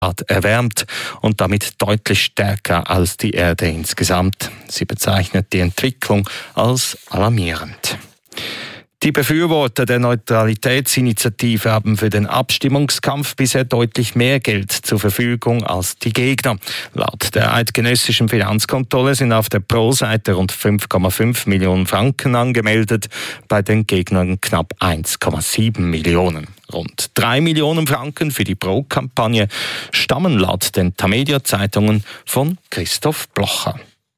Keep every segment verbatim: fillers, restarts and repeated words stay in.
erwärmt und damit deutlich stärker als die Erde insgesamt. Sie bezeichnet die Entwicklung als alarmierend. Die Befürworter der Neutralitätsinitiative haben für den Abstimmungskampf bisher deutlich mehr Geld zur Verfügung als die Gegner. Laut der eidgenössischen Finanzkontrolle sind auf der Pro-Seite rund fünf Komma fünf Millionen Franken angemeldet, bei den Gegnern knapp eins Komma sieben Millionen. Rund drei Millionen Franken für die Pro-Kampagne stammen laut den Tamedia-Zeitungen von Christoph Blocher.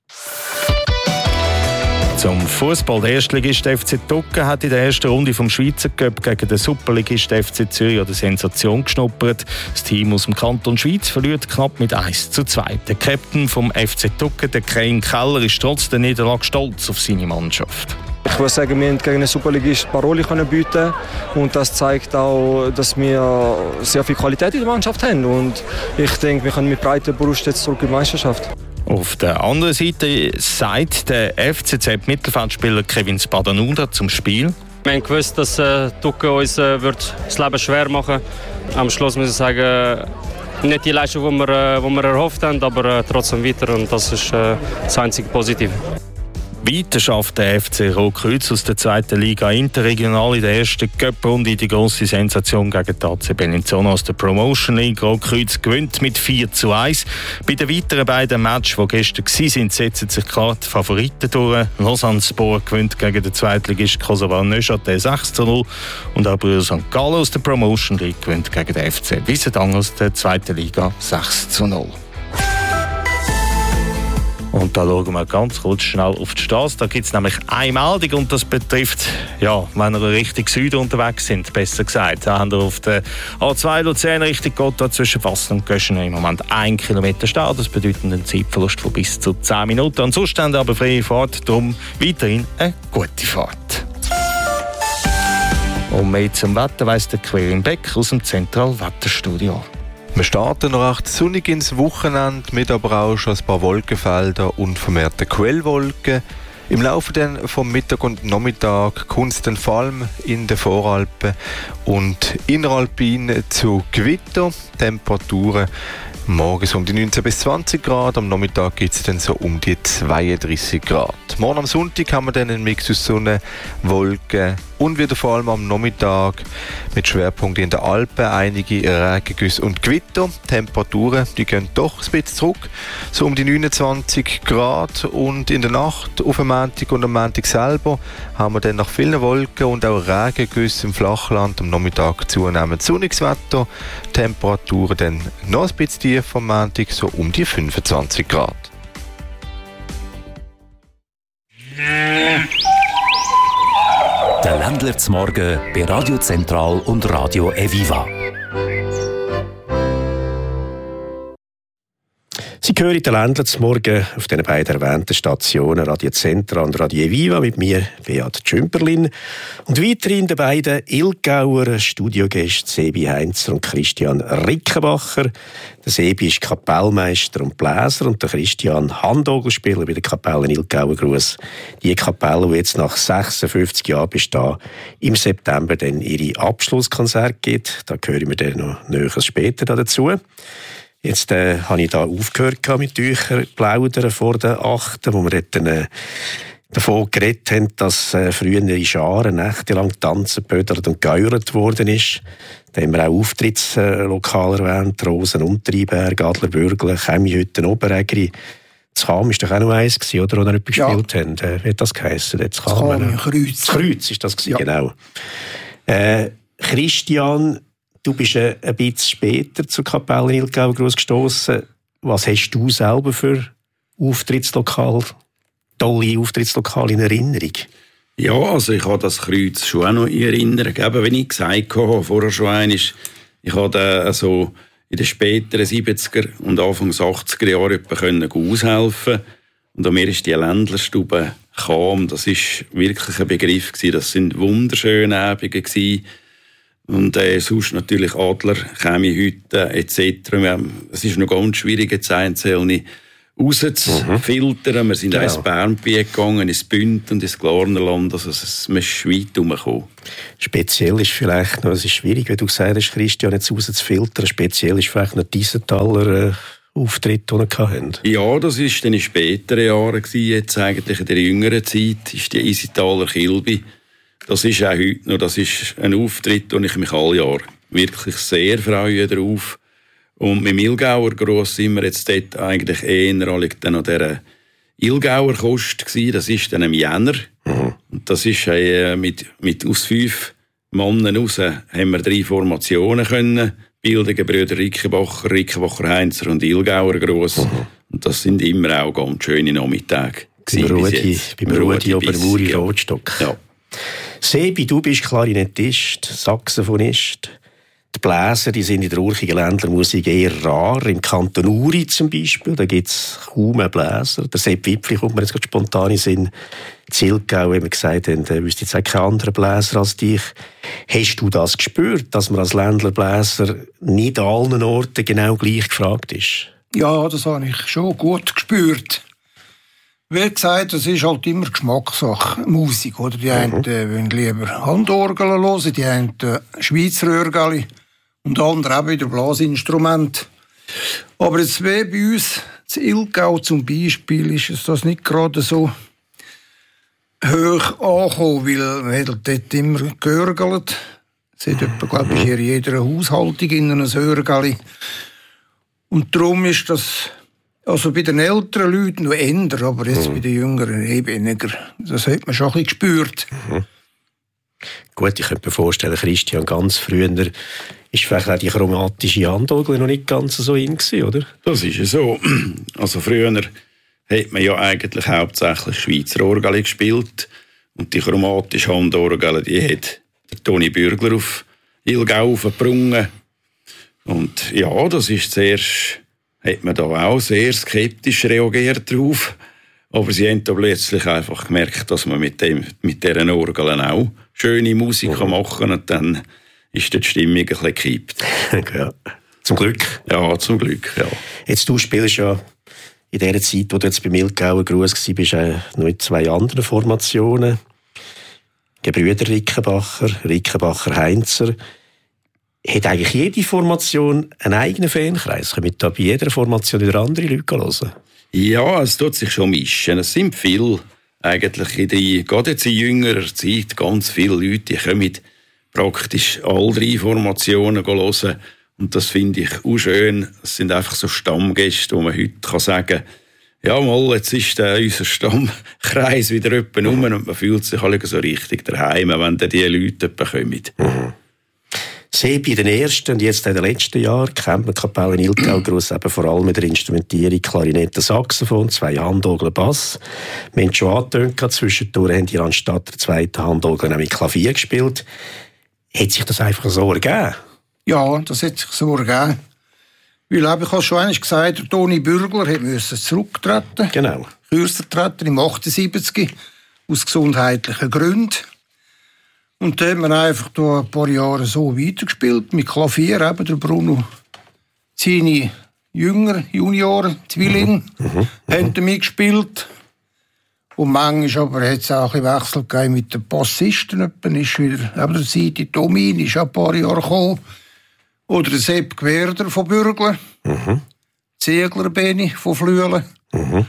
Zum Fußball. Der Erstligist F C Tucken hat in der ersten Runde vom Schweizer Cup gegen den Superligist F C Zürich an der Sensation geschnuppert. Das Team aus dem Kanton Schweiz verliert knapp mit eins zu zwei. Der Captain vom F C Tucken, der Crane Keller, ist trotz der Niederlage stolz auf seine Mannschaft. Ich würde sagen, wir haben gegen einen Superligist Paroli bieten und das zeigt auch, dass wir sehr viel Qualität in der Mannschaft haben und ich denke, wir können mit breiter Brust jetzt zurück in die Meisterschaft. Auf der anderen Seite sagt der F C Z-Mittelfeldspieler Kevin Spadanura zum Spiel. Wir haben gewusst, dass äh, Tucken uns äh, wird das Leben schwer machen wird. Am Schluss muss ich sagen, nicht die Leistung, die wir, äh, die wir erhofft haben, aber äh, trotzdem weiter und das ist äh, das einzige Positive. Weiter schafft der F C Rotkreuz aus der zweiten Liga interregional in der ersten Cup-Runde die grosse Sensation gegen die A C Bellinzona aus der Promotion League. Rotkreuz gewinnt mit vier zu eins. Bei den weiteren beiden Matches, die gestern waren, setzen sich klar die Favoriten durch. Lausanne-Sport gewinnt gegen den Zweitligist Kosovo Neuchâtel sechs zu null und auch Brüder Sankt Gallen aus der Promotion League gewinnt gegen den F C Wiesentang aus der zweiten Liga sechs zu null. Und da schauen wir ganz kurz schnell auf die Straße. Da gibt es nämlich eine Meldung und das betrifft, ja, wenn ihr Richtung Süden unterwegs sind, besser gesagt. Da haben wir auf der A zwei Luzern Richtung Gotthard zwischen Fassen und Göschen im Moment ein Kilometer Stau. Das bedeutet einen Zeitverlust von bis zu zehn Minuten. Ansonsten haben wir aber freie Fahrt, darum weiterhin eine gute Fahrt. Und mehr zum Wetter weiss der Querin Beck aus dem Zentralwetterstudio. Wir starten noch recht sonnig ins Wochenende, mit aber auch schon ein paar Wolkenfelder und vermehrte Quellwolken. Im Laufe dann vom Mittag und Nachmittag kommt es dann vor allem in den Voralpen und Inneralpin zu Gewitter. Temperaturen morgens um die neunzehn bis zwanzig Grad, am Nachmittag gibt es dann so um die zweiunddreißig Grad. Morgen am Sonntag haben wir dann einen Mix aus Sonne, Wolken und wieder vor allem am Nachmittag mit Schwerpunkten in den Alpen einige Regengüsse und Gewitter. Temperaturen, die gehen doch ein bisschen zurück, so um die neunundzwanzig Grad und in der Nacht auf dem Montag und am Montag selber haben wir dann nach vielen Wolken und auch Regengüsse im Flachland am Nachmittag zunehmend sonniges Wetter. Temperaturen dann noch ein bisschen tiefer am Montag, so um die fünfundzwanzig Grad. Der Ländler zum Morgen bei Radio Zentral und Radio Eviva. Sie hören den Ländler zum Morgen auf den beiden erwähnten Stationen Radio Zentral und Radio Eviva mit mir, Beat Schümperlin. Und weiterhin den beiden Ilgauer Studiogästen Sebi Heinzer und Christian Rickenbacher. Der Sebi ist Kapellmeister und Bläser und der Christian Handorgelspieler bei der Kapelle Ilgauer Gruss. Die Kapelle, die jetzt nach sechsundfünfzig Jahren Bestehen im September dann ihre Abschlusskonzert gibt. Da hören wir dann noch näher später dazu. Jetzt äh, habe ich da aufgehört mit euch plaudern vor der achten, wo wir dann äh, davon geredet haben, dass äh, früher in Scharen nächtelang tanzen, bödert und geäuert worden ist. Da haben wir auch Auftrittslokale erwähnt, Rosen, Unterrheinberg, Adlerbürgle, Chemiehütten, Oberägeri. Das Cham war doch auch noch eins, oder? Oder etwas ja. gespielt haben. Äh, wie hat das geheissen? Das Cham, Kreuz. Das Kreuz ist das gewesen, ja. Genau. Äh, Christian, du bist ein bisschen später zur Kapelle Ilgauer Gruss gestossen. Was hast du selber für Auftrittslokal, tolle Auftrittslokale in Erinnerung? Ja, also ich habe das Kreuz schon auch noch in Erinnerung. Eben, wenn ich gesagt habe, vorher schon einmal, ich habe da also in den späteren siebziger und Anfangs achtziger Jahren aushelfen. Und an mir ist die Ländlerstube Cham, das ist wirklich ein Begriff gewesen. Das sind wunderschöne Abende gewesen. Und äh, sonst natürlich Adler, Chemiehütten et cetera. Es ist noch ganz schwierig, jetzt einzelne rauszufiltern. Mhm. Wir sind genau. ins Bernbiet gegangen, ins Bünd und ins Glarnerland. Also es ist weit herumgekommen. Speziell ist vielleicht noch, es ist schwierig, wie du gesagt hast, Christian, jetzt rauszufiltern. Speziell ist vielleicht noch Diessenthaler äh, Auftritt, den wir hatten. Ja, das war dann in späteren Jahren. Jetzt eigentlich in der jüngeren Zeit ist die Isitaler Kilby. Das ist auch heute noch. Das ist ein Auftritt, den ich mich alle Jahre wirklich sehr freue darauf. Und mit dem Ilgauer Gross sind wir jetzt dort eigentlich eher an dieser Ilgauer Kost gewesen. Das ist dann im Jänner. Mhm. Und das ist äh, mit, mit aus fünf Männern raus haben wir drei Formationen können bilden. Brüder Rickenbacher, Rickenbacher Heinzer und Ilgauer Gross. Mhm. Und das sind immer auch ganz schöne Nachmittage. Beim Rudi, beim Rudi Obermuri ja. Rotstock. Ja. Sebi, du bist Klarinettist, Saxophonist. Die Bläser, die sind in der urchigen Ländlermusik eher rar. Im Kanton Uri zum Beispiel, da gibt es kaum einen Bläser. Der Sepp Wipfli kommt mir jetzt gerade spontan in den Sinn. Zilgau, wenn wir gesagt haben, da wüsste jetzt auch kein anderer Bläser als dich. Hast du das gespürt, dass man als Ländlerbläser nicht an allen Orten genau gleich gefragt ist? Ja, das habe ich schon gut gespürt. Wie gesagt, das ist halt immer Geschmackssache, Musik. Oder? Die mhm. einen äh, wollen lieber Handorgeln hören, die einen äh, Schweizer Orgel und andere auch wieder Blasinstrumente. Aber jetzt wie bei uns, in Ilgau zum Beispiel, ist es das nicht gerade so hoch angekommen, weil man hat dort immer geörgelt. Es hat etwa, glaube ich, in jeder Haushaltung in einem Orgel. Und darum ist das... Also bei den älteren Leuten noch eher, aber jetzt mhm. bei den Jüngeren eben weniger. Das hat man schon ein bisschen gespürt. Mhm. Gut, ich könnte mir vorstellen, Christian, ganz früher ist vielleicht auch die chromatische Handorgel noch nicht ganz so in gewesen, oder? Das ist ja so. Also früher hat man ja eigentlich hauptsächlich Schweizer Orgel gespielt. Und die chromatische Handorgel, die hat der Toni Bürgler auf Ilgau aufgebrungen. Und ja, das ist zuerst... hat man da auch sehr skeptisch reagiert drauf. Aber sie haben da plötzlich einfach gemerkt, dass man mit, dem, mit diesen Orgeln auch schöne Musik mhm. machen kann. Und dann ist die Stimmung ein bisschen gekippt. Ja. Zum Glück. Ja, zum Glück, ja. Jetzt, du spielst ja in der Zeit, wo du jetzt beim Ilgauer Gruß warst, auch noch in zwei anderen Formationen. Gebrüder Rickenbacher, Rickenbacher Heinzer. Hat eigentlich jede Formation einen eigenen Fankreis? Können da bei jeder Formation wieder andere Leute hören? Ja, es tut sich schon mischen. Es sind viele, eigentlich in der, gerade jetzt in jüngerer Zeit, ganz viele Leute, die kommen praktisch alle drei Formationen hören. Und das finde ich auch schön. Es sind einfach so Stammgäste, wo man heute kann sagen kann, ja mal, jetzt ist der, unser Stammkreis wieder jemand rum und man fühlt sich alle so richtig daheim, wenn dann diese Leute kommen. Mhm. Sebi in den ersten und jetzt in den letzten Jahren kennt man Kapelle Ilgau Gross eben vor allem mit der Instrumentierung Klarinette, Saxophon, zwei Handorgeln, Bass. Wir haben schon angetönt, zwischendurch haben die anstatt der zweiten Handorgel nämlich Klavier gespielt. Hat sich das einfach so ergeben? Ja, das hat sich so ergeben. Weil ich habe schon einmal gesagt, der Toni Bürgler musste zurücktreten. Genau. Kürzer treten im achtundsiebzig aus gesundheitlichen Gründen. Und dann haben wir einfach da ein paar Jahre so weitergespielt. Mit Klavier, eben der Bruno, seine Jünger, Junioren, Zwillinge, mhm. mhm. haben damit gespielt. Und manchmal aber hat es auch ein bisschen Wechsel gegeben mit den Bassisten. Dann ist wieder, eben der Seite Domin ist auch ein paar Jahre gekommen. Oder der Sepp Gwerder von Bürgler. Mhm. Ziegler Beni von Flüelen. Mhm.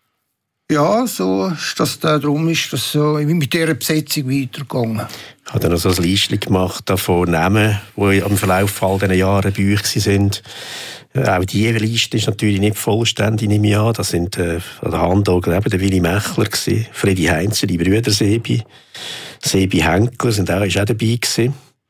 Ja, so ist das, darum ist das so mit dieser Besetzung weitergegangen. Ich habe dann noch so ein Listchen gemacht von Namen, die am Verlauf all dieser Jahre bei euch sind. Auch diese Liste ist natürlich nicht vollständig, nehme ich an. Das sind äh, an der Handorgel eben der Willi Mechler, Fredi Heinzer, die Brüder Sebi, Sebi Henkler sind auch, ist auch dabei gewesen.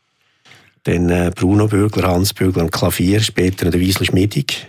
Dann äh, Bruno Bürgler, Hans Bürgler am Klavier, später der Wiesler Schmiedig.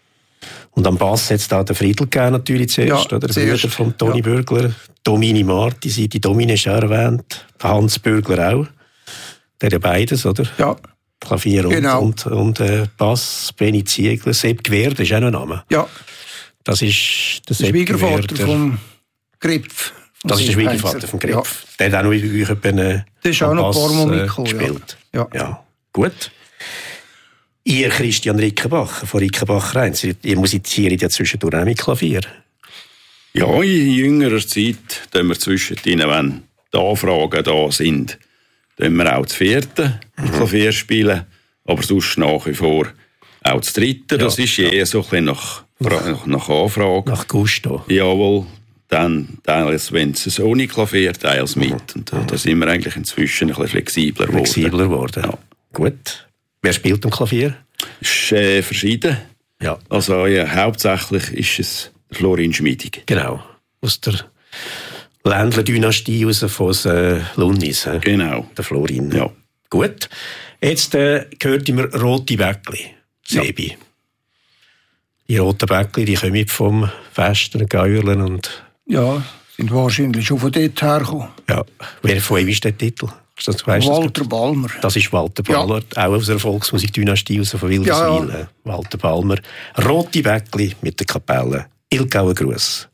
Und am Bass hat es da den Friedl gegeben, natürlich zuerst, ja, oder? Der Bruder von Toni ja. Bürgler. Domini Marti, die Domine ist auch erwähnt. Hans Bürgler auch. Der ja beides, oder? Ja. Klavier und, genau. und, und äh, Bass, Benny Ziegler. Sepp Gwerder ist auch noch ein Name. Ja. Das ist der Sepp Schwiegervater vom Gripf. Das ist der Schwiegervater vom Gripf. Ja. Der hat auch noch bei euch äh, der ist auch noch ein paar Mal mitgekommen. Gespielt. Ja. ja. Gut. Ihr, Christian Rickenbacher von Rickenbacher-Reins, ihr musiziert ja zwischendurch auch mit Klavier. Ja, in jüngerer Zeit tun wir zwischendrin, wenn die Anfragen da sind, tun wir auch das vierte mhm. Klavier spielen, aber sonst nach wie vor auch das dritte. Das ja, ist eher ja. so ein bisschen nach, nach, nach Anfrage. Nach Gusto. Jawohl. Dann teils, wenn es ohne Klavier, teils mit. Mhm. Und da, da sind wir eigentlich inzwischen ein bisschen flexibler geworden. Flexibler geworden. Ja. Gut. Wer spielt am Klavier? Ist äh, verschieden. Ja. Also ja, hauptsächlich ist es Florin Schmiedig. Genau. Aus der Ländler-Dynastie aus von äh, Lunnis. Äh? Genau. Der Florin. Ja. Gut. Jetzt äh, gehört immer rote Bäckli. Sebi. Ja. Die roten Bäckli, die kommen vom Festern, Gäuerlen und... Ja, sind wahrscheinlich schon von dort hergekommen. Ja. Wer von ihm ist der Titel? Das, weißt, Walter Balmer. Das ist Walter Balmer, ja. Auch aus der Volksmusikdynastie, aus von Wilderswil. Ja, ja. Walter Balmer. Rote Bäckli mit der Kapelle. Ilgauer Gruß.